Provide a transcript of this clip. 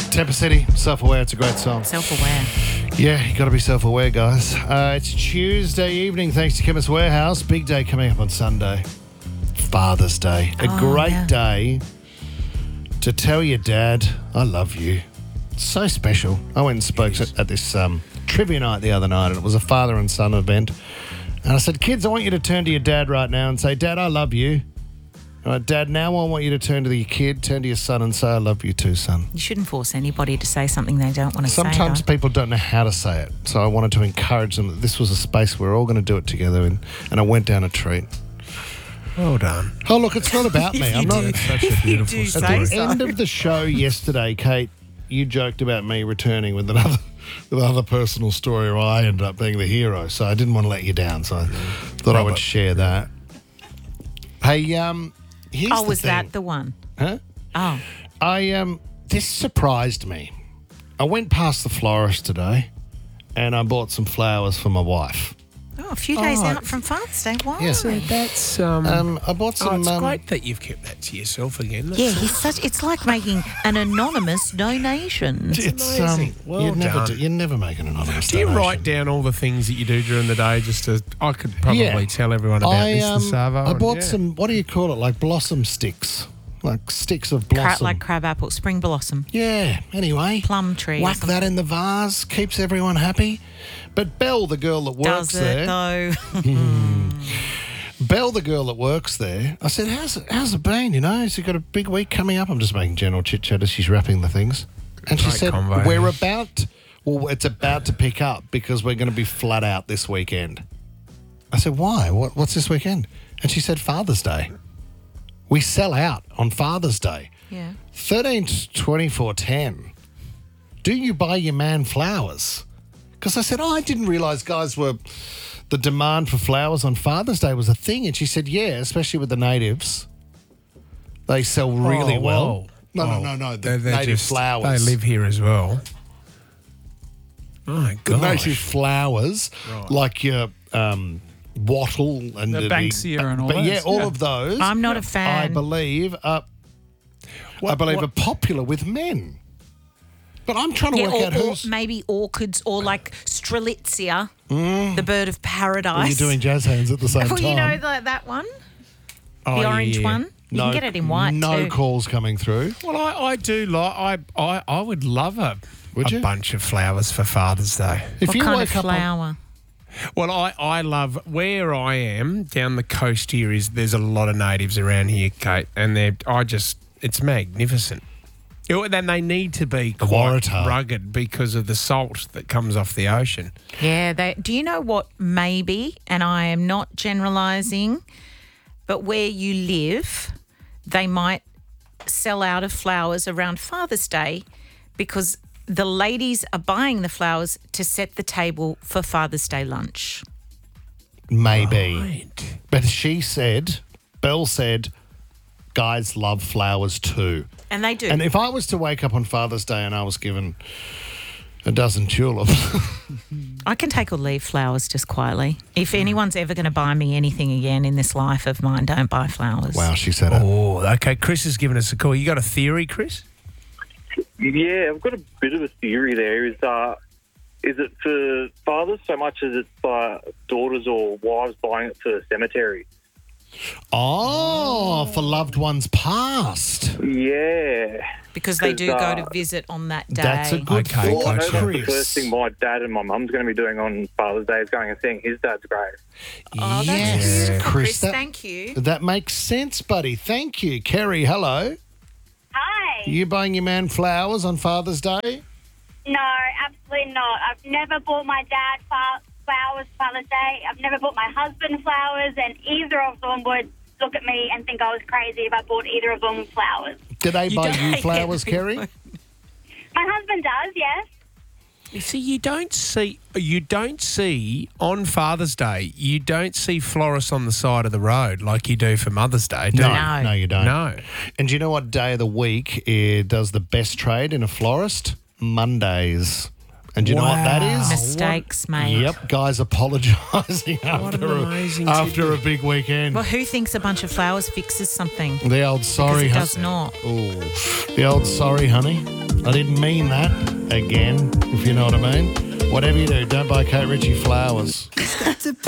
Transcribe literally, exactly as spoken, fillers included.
Temper City, Self-Aware. It's a great song. Self-aware. Yeah, you got to be self-aware, guys. Uh, it's Tuesday evening, thanks to Chemist Warehouse. Big day coming up on Sunday. Father's Day. A Oh, great yeah. day to tell your dad, I love you. It's so special. I went and spoke at, at this um, trivia night the other night, and it was a father and son event. And I said, kids, I want you to turn to your dad right now and say, Dad, I love you. All right, Dad, now I want you to turn to your kid, turn to your son and say, I love you too, son. You shouldn't force anybody to say something they don't want to say. Sometimes though. people don't know how to say it. So I wanted to encourage them that this was a space where we're all going to do it together. And, and I went down a treat. Well done. Oh, look, it's not about me. I'm not. It's such a beautiful do story. say At the so. end of the show yesterday, Kate, you joked about me returning with another with another personal story where I ended up being the hero. So I didn't want to let you down. So I thought I would share that. Hey, um, here's Oh, the was thing. that the one? Huh? Oh. I um, this surprised me. I went past the florist today, and I bought some flowers for my wife. Oh, a few days Oh, out from Father's Day. Why? Yeah. So that's um, Um, I bought oh, some. it's um, great that you've kept that to yourself again. That's Yeah, he's such. It's like making an anonymous donation. It's amazing. um, Well you never done. do, you never make an anonymous. Do you donation. write down all the things that you do during the day just to... I could probably Yeah. tell everyone about I this um, to Savo. I and- bought yeah. some. What do you call it? Like blossom sticks, like sticks of Cra- blossom. like crab apple, spring blossom, yeah. Anyway, plum tree. or whack something. that in the vase, keeps everyone happy. But Belle, the girl that works Does it there, though? Belle, the girl that works there, I said, "How's it, how's it been? You know, has he got a big week coming up?" I'm just making general chit chat as she's wrapping the things, and she Great said, convo. "We're about, well, it's about to pick up because we're going to be flat out this weekend." I said, "Why? What, what's this weekend?" And she said, "Father's Day. We sell out on Father's Day. Yeah. thirteen twenty-four ten. Do you buy your man flowers?" Because I said, "Oh, I didn't realise guys were, the demand for flowers on Father's Day was a thing." And she said, "Yeah, especially with the natives. They sell really Oh, well." whoa. No, no, Oh, no, no. The they're- they're native just- flowers. They live here as well. Oh, my The God. native flowers, Right. like your um, wattle and The Banksia and all but yeah, those, all yeah. of those. I'm not a I fan. believe, uh, I What- believe, what- are popular with men. But I'm trying to Yeah, work or, out or who's. maybe orchids or like Strelitzia, the bird of paradise. Well, you're doing jazz hands at the same Well, time. you know the, that one, Oh, the orange yeah. one. You can get it in white No too. calls coming through. Well, I, I do like... I, I, I would love a, Would a you? bunch of flowers for Father's Day. If What you kind woke of up on- flower? Well, I, I love where I am down the coast here. Is there's a lot of natives around here, Kate, and they're I just it's magnificent. You know, then they need to be quite Waratah. rugged because of the salt that comes off the ocean. Yeah, they. Do you know what? Maybe, and I am not generalising, but where you live, they might sell out of flowers around Father's Day because the ladies are buying the flowers to set the table for Father's Day lunch. Maybe. Right. But she said, Belle said, guys love flowers too. And they do. And if I was to wake up on Father's Day and I was given a dozen tulips, I can take or leave flowers just quietly. If anyone's ever going to buy me anything again in this life of mine, don't buy flowers. wow, she said it. Oh, okay. Chris has given us a call. You got a theory, Chris? Yeah, I've got a bit of a theory there. Is uh, is it for fathers so much as it's uh, daughters or wives buying it for the cemetery? Oh, for loved ones past. Yeah. Because they do Because, go uh, to visit on that day. That's a good Okay, thought, I know gotcha. that's the Chris. first thing my dad and my mum's going to be doing on Father's Day is going and seeing his dad's grave. Oh, that's yes, beautiful, Chris. Chris. that, Thank you. that makes sense, buddy. Thank you. Kerry, hello. Hi. You buying your man flowers on Father's Day? No, absolutely not. I've never bought my dad fa- flowers for Father's Day. I've never bought my husband flowers, and either of them would look at me and think I was crazy if I bought either of them flowers. Did they buy don't- you flowers, Kerry? My husband does, yes. You see, you don't see you don't see on Father's Day. You don't see florists on the side of the road like you do for Mother's Day. Do No, you? No. no, you don't. No. And do you know what day of the week it does the best trade in a florist? Mondays. And do you know what that Wow. is? Mistakes made. Yep, guys apologising What after, an a, amazing after a big weekend. Well, who thinks a bunch of flowers fixes something? The old sorry, Because it hun- does not. Ooh, the old sorry, honey. I didn't mean that again, if you know what I mean. Whatever you do, don't buy Kate Ritchie flowers.